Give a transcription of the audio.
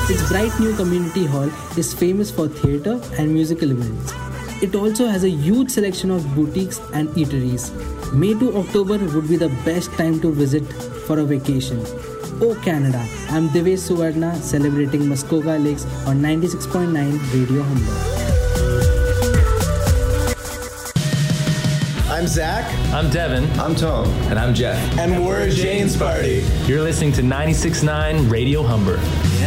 Its bright new community hall is famous for theatre and musical events. It also has a huge selection of boutiques and eateries. May to October would be the best time to visit for a vacation. Oh Canada, I'm Devesh Suvarna celebrating Muskoka Lakes on 96.9 Radio Humber. I'm Zach. I'm Devin. I'm Tom. And I'm Jeff. And we're Jane's Party. You're listening to 96.9 Radio Humber.